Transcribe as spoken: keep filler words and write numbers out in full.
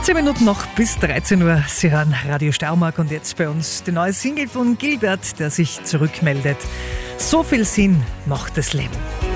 Zehn Minuten noch bis dreizehn Uhr. Sie hören Radio Steiermark und jetzt bei uns die neue Single von Gilbert, der sich zurückmeldet. So viel Sinn macht das Leben.